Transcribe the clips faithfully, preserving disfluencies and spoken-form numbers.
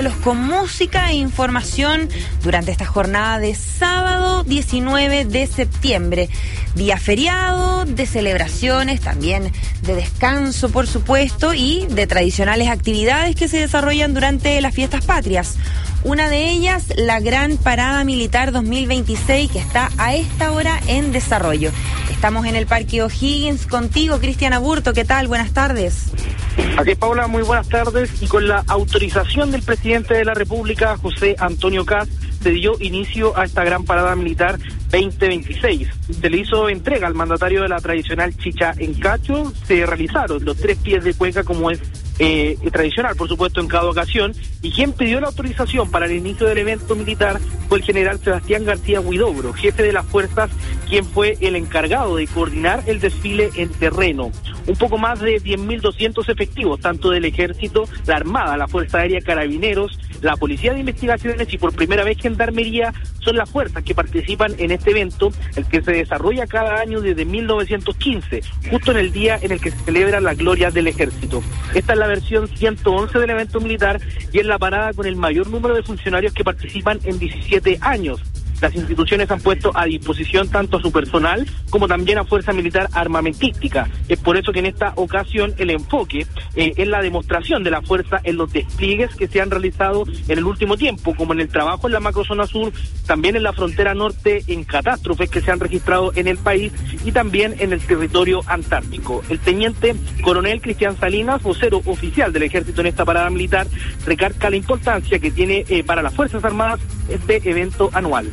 Con música e información durante esta jornada de sábado diecinueve de septiembre, día feriado, de celebraciones, también de descanso, por supuesto, y de tradicionales actividades que se desarrollan durante las fiestas patrias. Una de ellas, la Gran Parada Militar dos mil veintiséis, que está a esta hora en desarrollo. Estamos en el Parque O'Higgins contigo, Cristian Aburto. ¿Qué tal? Buenas tardes. Así es, Paula, muy buenas tardes. Y con la autorización del presidente de la República, José Antonio Kast, se dio inicio a esta Gran Parada Militar veinte veintiséis. Se le hizo entrega al mandatario de la tradicional chicha en cacho. Se realizaron los tres pies de cueca, como es eh, tradicional, por supuesto, en cada ocasión. Y quien pidió la autorización para el inicio del evento militar fue el general Sebastián García Huidobro, jefe de las fuerzas, quien fue el encargado de coordinar el desfile en terreno. Un poco más de diez mil doscientos efectivos, tanto del Ejército, la Armada, la Fuerza Aérea, Carabineros, la Policía de Investigaciones y por primera vez Gendarmería, son las fuerzas que participan en este evento, el que se desarrolla cada año desde mil novecientos quince, justo en el día en el que se celebra la gloria del Ejército. Esta es la versión ciento once del evento militar y es la parada con el mayor número de funcionarios que participan en diecisiete años. Las instituciones han puesto a disposición tanto a su personal como también a Fuerza Militar armamentística. Es por eso que en esta ocasión el enfoque eh, es la demostración de la fuerza en los despliegues que se han realizado en el último tiempo, como en el trabajo en la macrozona sur, también en la frontera norte, en catástrofes que se han registrado en el país y también en el territorio antártico. El teniente coronel Cristian Salinas, vocero oficial del Ejército en esta parada militar, recarga la importancia que tiene eh, para las Fuerzas Armadas este evento anual.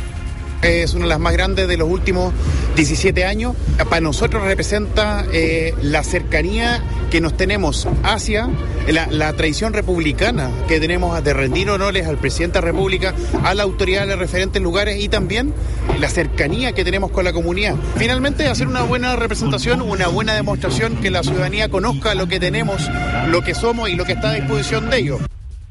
Es una de las más grandes de los últimos diecisiete años. Para nosotros representa eh, la cercanía que nos tenemos hacia la, la tradición republicana que tenemos de rendir honores al presidente de la República, a la autoridad de los referentes lugares y también la cercanía que tenemos con la comunidad. Finalmente, hacer una buena representación, una buena demostración, que la ciudadanía conozca lo que tenemos, lo que somos y lo que está a disposición de ellos.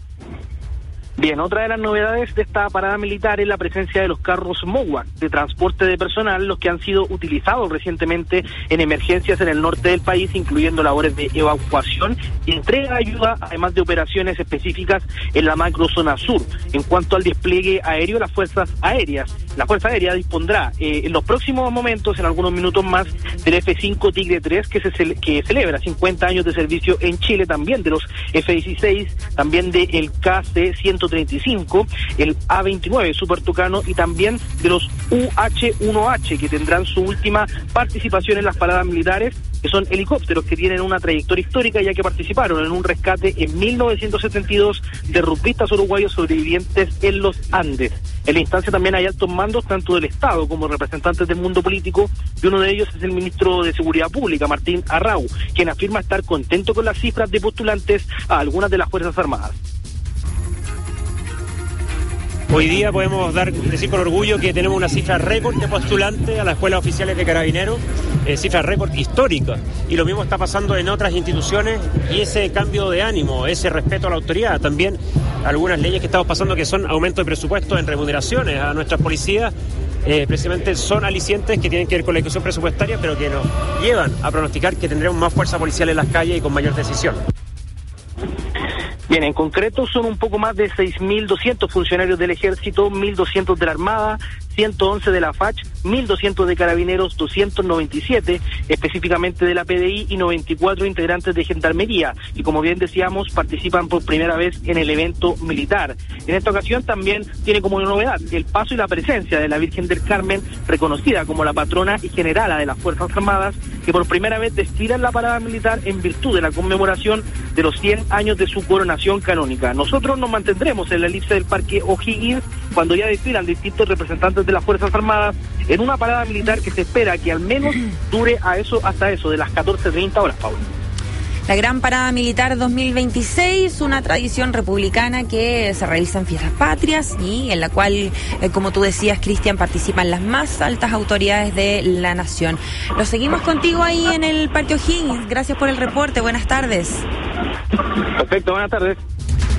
Bien, otra de las novedades de esta parada militar es la presencia de los carros MOWAC de transporte de personal, los que han sido utilizados recientemente en emergencias en el norte del país, incluyendo labores de evacuación y entrega de ayuda, además de operaciones específicas en la macrozona sur. En cuanto al despliegue aéreo, las fuerzas aéreas, la Fuerza Aérea dispondrá eh, en los próximos momentos, en algunos minutos más, del F cinco Tigre tres, que se cele- que celebra cincuenta años de servicio en Chile, también de los F dieciséis, también del K C ciento treinta y cinco, el A veintinueve Super Tucano y también de los U H uno H, que tendrán su última participación en las paradas militares, que son helicópteros que tienen una trayectoria histórica, ya que participaron en un rescate en mil novecientos setenta y dos de rugbyistas uruguayos sobrevivientes en los Andes. En la instancia también hay altos mandos tanto del Estado como representantes del mundo político, y uno de ellos es el ministro de Seguridad Pública, Martín Arrau, quien afirma estar contento con las cifras de postulantes a algunas de las Fuerzas Armadas. Hoy día podemos dar, decir con orgullo que tenemos una cifra récord de postulantes a las escuelas oficiales de Carabineros, eh, cifra récord histórica, y lo mismo está pasando en otras instituciones, y ese cambio de ánimo, ese respeto a la autoridad, también algunas leyes que estamos pasando que son aumento de presupuesto en remuneraciones a nuestras policías, eh, precisamente son alicientes que tienen que ver con la ejecución presupuestaria, pero que nos llevan a pronosticar que tendremos más fuerza policial en las calles y con mayor decisión. Bien, en concreto son un poco más de seis mil doscientos funcionarios del Ejército, mil doscientos de la Armada, ciento once de la F A C H, mil doscientos de Carabineros, doscientos noventa y siete específicamente de la P D I y noventa y cuatro integrantes de Gendarmería, y como bien decíamos, participan por primera vez en el evento militar. En esta ocasión también tiene como novedad el paso y la presencia de la Virgen del Carmen, reconocida como la patrona y generala de las Fuerzas Armadas, que por primera vez desfila en la parada militar en virtud de la conmemoración de los cien años de su coronación canónica. Nosotros nos mantendremos en la elipse del Parque O'Higgins cuando ya desfilan distintos representantes de las Fuerzas Armadas en una parada militar que se espera que al menos dure a eso hasta eso de las catorce treinta horas, Paula. La Gran Parada Militar dos mil veintiséis, una tradición republicana que se realiza en fiestas patrias y en la cual, eh, como tú decías, Cristian, participan las más altas autoridades de la nación. Lo seguimos contigo ahí en el Parque O'Higgins. Gracias por el reporte. Buenas tardes. Perfecto, buenas tardes.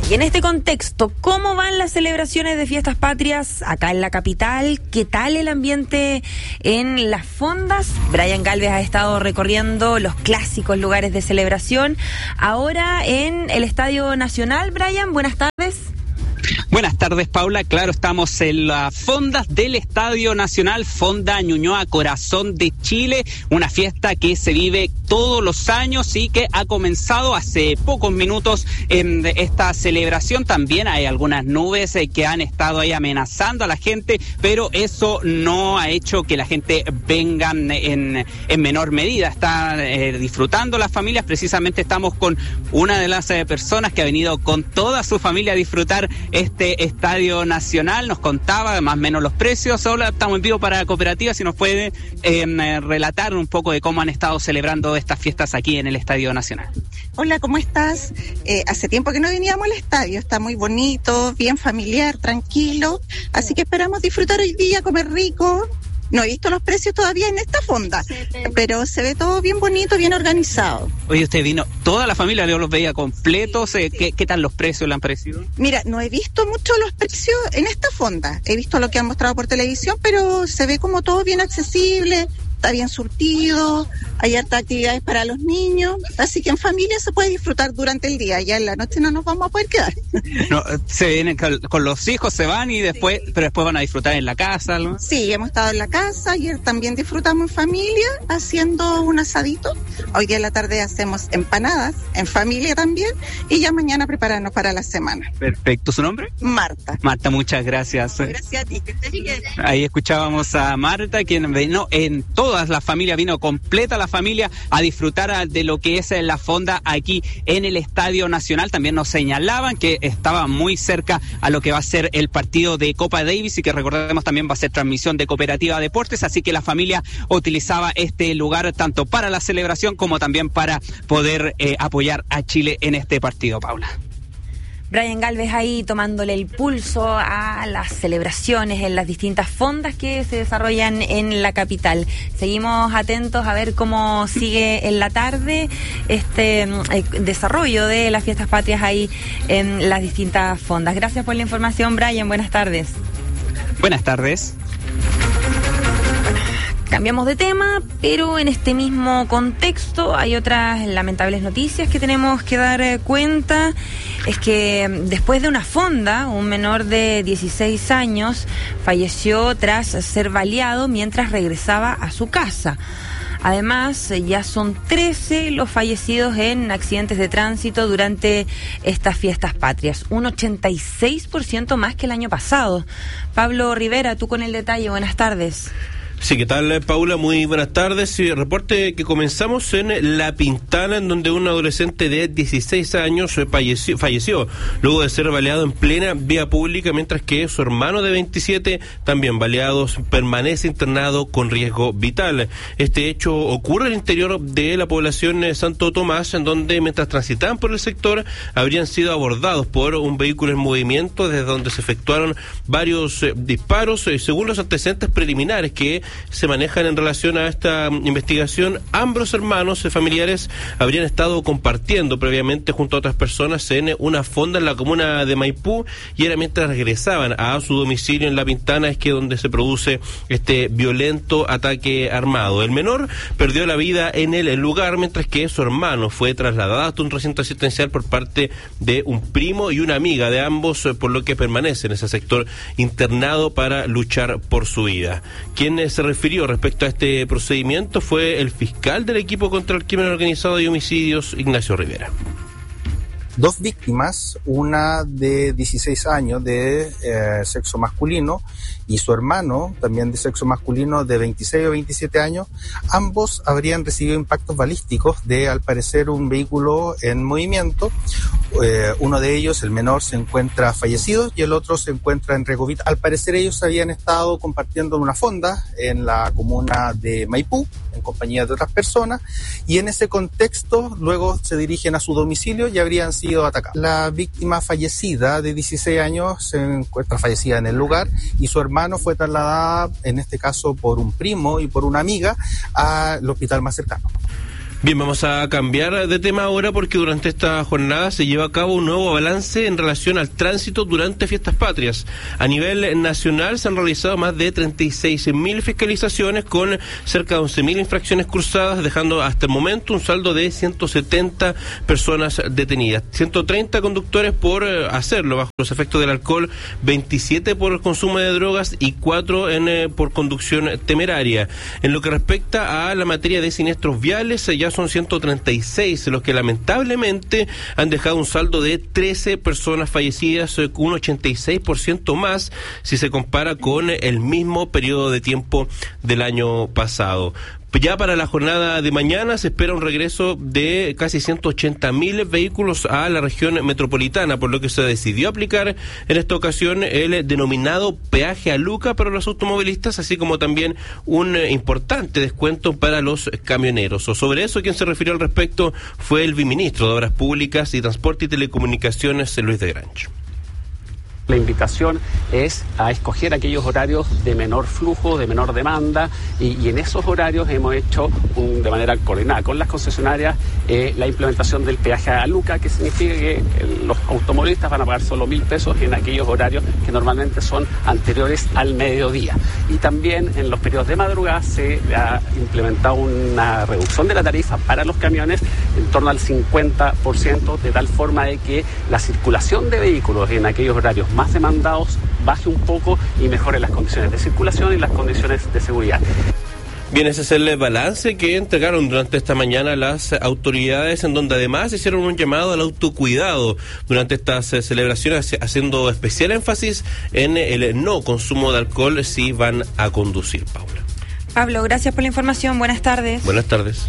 Y en este contexto, ¿cómo van las celebraciones de fiestas patrias acá en la capital? ¿Qué tal el ambiente en las fondas? Brian Galvez ha estado recorriendo los clásicos lugares de celebración. Ahora en el Estadio Nacional. Brian, buenas tardes. Buenas tardes, Paula. Claro, estamos en las fondas del Estadio Nacional, Fonda Ñuñoa, corazón de Chile, una fiesta que se vive todos los años y que ha comenzado hace pocos minutos en esta celebración. También hay algunas nubes eh, que han estado ahí amenazando a la gente, pero eso no ha hecho que la gente venga en, en menor medida. Está eh, disfrutando las familias. Precisamente estamos con una de las eh, personas que ha venido con toda su familia a disfrutar este Estadio Nacional. Nos contaba más o menos los precios. Ahora estamos en vivo para Cooperativa, si nos puede eh, relatar un poco de cómo han estado celebrando estas fiestas aquí en el Estadio Nacional. Hola, ¿cómo estás? Eh, hace tiempo que no veníamos al estadio, está muy bonito, bien familiar, tranquilo, así que esperamos disfrutar hoy día, comer rico. No he visto los precios todavía en esta fonda, pero se ve todo bien bonito, bien organizado. Oye, usted vino, toda la familia, yo los veía completos. Eh, ¿qué, ¿Qué tal los precios le han parecido? Mira, no he visto mucho los precios en esta fonda. He visto lo que han mostrado por televisión, pero se ve como todo bien accesible, está bien surtido, hay hartas actividades para los niños, así que en familia se puede disfrutar durante el día. Ya en la noche no nos vamos a poder quedar. No, se vienen con, con los hijos, se van y después, sí. Pero después van a disfrutar en la casa, ¿no? Sí, hemos estado en la casa, ayer también disfrutamos en familia haciendo un asadito. Hoy día en la tarde hacemos empanadas en familia también y ya mañana prepararnos para la semana. Perfecto, ¿su nombre? Marta. Marta, muchas gracias. Gracias a ti. Ahí escuchábamos a Marta, quien vino en todo. La familia vino completa, la familia a disfrutar de lo que es la fonda aquí en el Estadio Nacional. También nos señalaban que estaba muy cerca a lo que va a ser el partido de Copa Davis y que recordemos también va a ser transmisión de Cooperativa Deportes, así que la familia utilizaba este lugar tanto para la celebración como también para poder eh, apoyar a Chile en este partido, Paula. Brian Galvez ahí tomándole el pulso a las celebraciones en las distintas fondas que se desarrollan en la capital. Seguimos atentos a ver cómo sigue en la tarde este eh, desarrollo de las fiestas patrias ahí en las distintas fondas. Gracias por la información, Brian. Buenas tardes. Buenas tardes. Cambiamos de tema, pero en este mismo contexto hay otras lamentables noticias que tenemos que dar eh, cuenta. Es que después de una fonda, un menor de dieciséis años falleció tras ser baleado mientras regresaba a su casa. Además, ya son trece los fallecidos en accidentes de tránsito durante estas fiestas patrias, un ochenta y seis por ciento más que el año pasado. Pablo Rivera, tú con el detalle, buenas tardes. Sí, ¿qué tal, Paula? Muy buenas tardes. Sí, reporte que comenzamos en La Pintana, en donde un adolescente de dieciséis años falleció, falleció luego de ser baleado en plena vía pública, mientras que su hermano de veintisiete, también baleado, permanece internado con riesgo vital. Este hecho ocurre al interior de la población de Santo Tomás, en donde mientras transitaban por el sector habrían sido abordados por un vehículo en movimiento, desde donde se efectuaron varios eh, disparos. Eh, según los antecedentes preliminares que se manejan en relación a esta investigación, ambos hermanos familiares habrían estado compartiendo previamente junto a otras personas en una fonda en la comuna de Maipú, y era mientras regresaban a su domicilio en La Pintana es que donde se produce este violento ataque armado. El menor perdió la vida en el lugar, mientras que su hermano fue trasladado hasta un recinto asistencial por parte de un primo y una amiga de ambos, por lo que permanece en ese sector internado para luchar por su vida. Quien se refirió respecto a este procedimiento fue el fiscal del equipo contra el crimen organizado y homicidios, Ignacio Rivera. Dos víctimas, una de dieciséis años de eh, sexo masculino y su hermano, también de sexo masculino, de veintiséis o veintisiete años, ambos habrían recibido impactos balísticos de, al parecer, un vehículo en movimiento. Eh, uno de ellos, el menor, se encuentra fallecido y el otro se encuentra en riesgo vital. Al parecer ellos habían estado compartiendo en una fonda en la comuna de Maipú, en compañía de otras personas, y en ese contexto luego se dirigen a su domicilio y habrían sido atacados. La víctima fallecida de dieciséis años se encuentra fallecida en el lugar y su hermano fue trasladada, en este caso por un primo y por una amiga, al hospital más cercano. Bien, vamos a cambiar de tema ahora porque durante esta jornada se lleva a cabo un nuevo balance en relación al tránsito durante fiestas patrias. A nivel nacional se han realizado más de treinta y seis mil fiscalizaciones con cerca de once mil infracciones cursadas, dejando hasta el momento un saldo de ciento setenta personas detenidas. ciento treinta conductores por eh, hacerlo bajo los efectos del alcohol, veintisiete por el consumo de drogas y cuatro en, eh, por conducción temeraria. En lo que respecta a la materia de siniestros viales, eh, ya son ciento treinta y seis los que lamentablemente han dejado un saldo de trece personas fallecidas, un ochenta y seis por ciento más si se compara con el mismo periodo de tiempo del año pasado. Ya para la jornada de mañana se espera un regreso de casi ciento ochenta mil vehículos a la región metropolitana, por lo que se decidió aplicar en esta ocasión el denominado peaje a Luca para los automovilistas, así como también un importante descuento para los camioneros. O sobre eso, quien se refirió al respecto fue el viceministro de Obras Públicas y Transporte y Telecomunicaciones, Luis de Grancho. La invitación es a escoger aquellos horarios de menor flujo, de menor demanda, y, y en esos horarios hemos hecho un, de manera coordinada con las concesionarias eh, la implementación del peaje a Luca, que significa que eh, los automovilistas van a pagar solo mil pesos en aquellos horarios que normalmente son anteriores al mediodía. Y también en los periodos de madrugada se ha implementado una reducción de la tarifa para los camiones en torno al cincuenta por ciento, de tal forma de que la circulación de vehículos en aquellos horarios más demandados baje un poco y mejore las condiciones de circulación y las condiciones de seguridad. Bien, ese es el balance que entregaron durante esta mañana las autoridades, en donde además hicieron un llamado al autocuidado durante estas eh, celebraciones, haciendo especial énfasis en el no consumo de alcohol si van a conducir. Paula. Pablo, gracias por la información. Buenas tardes. Buenas tardes.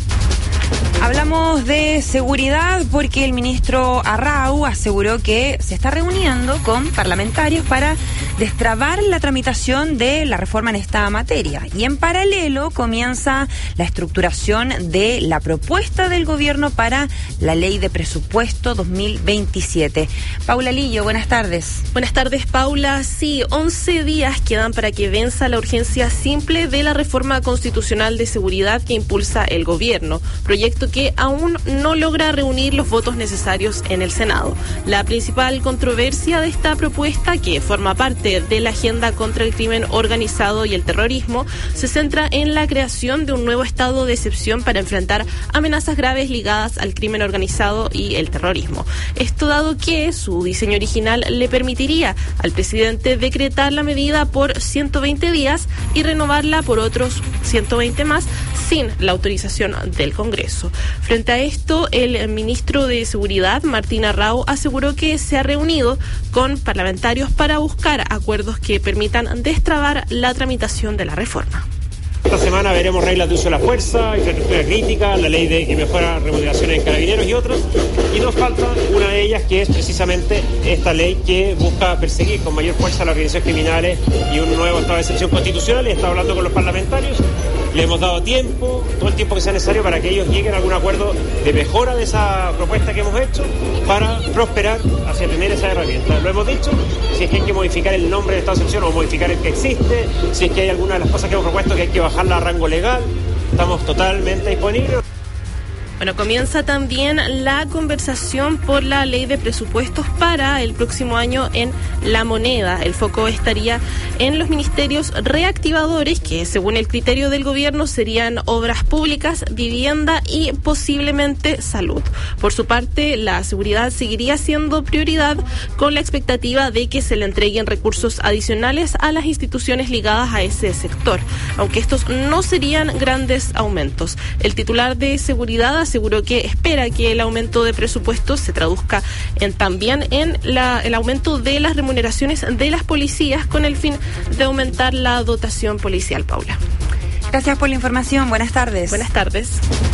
Hablamos de seguridad porque el ministro Arrau aseguró que se está reuniendo con parlamentarios para destrabar la tramitación de la reforma en esta materia. Y en paralelo comienza la estructuración de la propuesta del gobierno para la ley de presupuesto dos mil veintisiete. Paula Lillo, buenas tardes. Buenas tardes, Paula. Sí, once días quedan para que venza la urgencia simple de la reforma constitucional de seguridad que impulsa el gobierno, proyecto que aún no logra reunir los votos necesarios en el Senado. La principal controversia de esta propuesta, que forma parte de la agenda contra el crimen organizado y el terrorismo, se centra en la creación de un nuevo estado de excepción para enfrentar amenazas graves ligadas al crimen organizado y el terrorismo. Esto dado que su diseño original le permitiría al presidente decretar la medida por ciento veinte días y renovarla por otros ciento veinte más sin la autorización del Congreso. Frente a esto, el ministro de Seguridad, Martín Arrau, aseguró que se ha reunido con parlamentarios para buscar acuerdos que permitan destrabar la tramitación de la reforma. Esta semana veremos reglas de uso de la fuerza, infraestructura crítica, la ley de que mejora remuneraciones en carabineros y otras. Y nos falta una de ellas, que es precisamente esta ley que busca perseguir con mayor fuerza a las organizaciones criminales y un nuevo estado de excepción constitucional. Y está hablando con los parlamentarios. Le hemos dado tiempo, todo el tiempo que sea necesario para que ellos lleguen a algún acuerdo de mejora de esa propuesta que hemos hecho para prosperar hacia tener esa herramienta. Lo hemos dicho, si es que hay que modificar el nombre de estado de excepción o modificar el que existe, si es que hay alguna de las cosas que hemos propuesto que hay que bajarla a rango legal, estamos totalmente disponibles. Bueno, comienza también la conversación por la ley de presupuestos para el próximo año en La Moneda. El foco estaría en los ministerios reactivadores, que según el criterio del gobierno serían obras públicas, vivienda y posiblemente salud. Por su parte, la seguridad seguiría siendo prioridad, con la expectativa de que se le entreguen recursos adicionales a las instituciones ligadas a ese sector, aunque estos no serían grandes aumentos. El titular de seguridad aseguró que espera que el aumento de presupuestos se traduzca en, también en la, el aumento de las remuneraciones de las policías, con el fin de aumentar la dotación policial. Paula. Gracias por la información. Buenas tardes. Buenas tardes.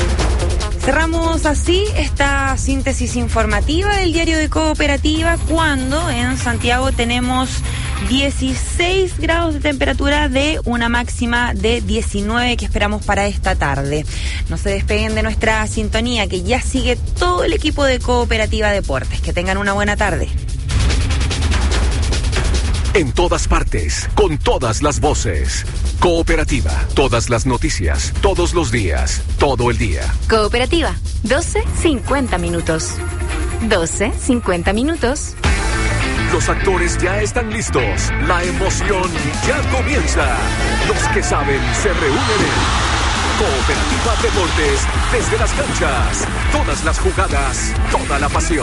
Cerramos así esta síntesis informativa del diario de Cooperativa, cuando en Santiago tenemos dieciséis grados de temperatura, de una máxima de diecinueve que esperamos para esta tarde. No se despeguen de nuestra sintonía, que ya sigue todo el equipo de Cooperativa Deportes. Que tengan una buena tarde. En todas partes, con todas las voces. Cooperativa, todas las noticias, todos los días, todo el día. Cooperativa, doce cincuenta minutos. doce cincuenta minutos. Los actores ya están listos. La emoción ya comienza. Los que saben se reúnen en Cooperativa Deportes. Desde las canchas, todas las jugadas, toda la pasión.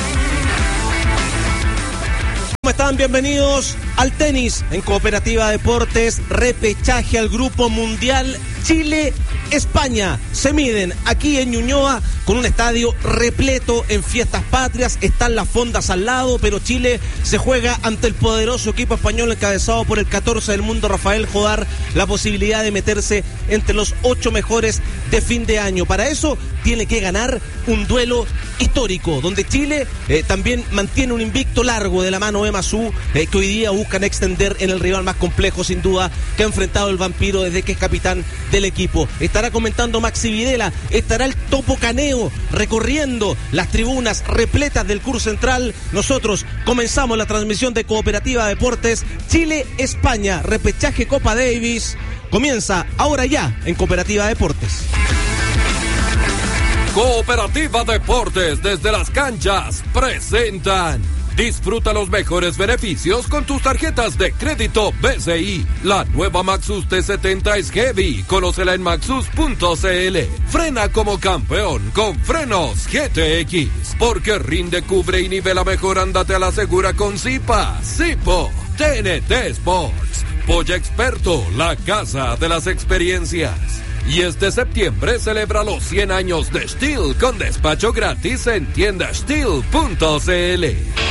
¿Cómo están? Bienvenidos al tenis en Cooperativa Deportes. Repechaje al Grupo Mundial Chile-España. Se miden aquí en Ñuñoa con un estadio repleto en fiestas patrias. Están las fondas al lado, pero Chile se juega ante el poderoso equipo español encabezado por el catorce del mundo, Rafael Jodar, la posibilidad de meterse entre los ocho mejores de fin de año. Para eso tiene que ganar un duelo histórico, donde Chile eh, también mantiene un invicto largo de la mano de Mazú, eh, que hoy día buscan extender en el rival más complejo, sin duda, que ha enfrentado el Vampiro desde que es capitán del equipo. Estará comentando Maxi Videla, estará el Topo Caneo recorriendo las tribunas repletas del Cur Central. Nosotros comenzamos la transmisión de Cooperativa Deportes Chile-España, repechaje Copa Davis. Comienza ahora ya en Cooperativa Deportes. Cooperativa Deportes desde las canchas presentan. Disfruta los mejores beneficios con tus tarjetas de crédito B C I. La nueva Maxus T setenta es heavy. Conócela en maxus punto c l. Frena como campeón con frenos G T X. Porque rinde, cubre y nivela mejor, ándate a la segura con Zipa. Zipo. T N T Sports. Polla Experto, la casa de las experiencias. Y este septiembre celebra los cien años de Steel con despacho gratis en tienda steel punto c l.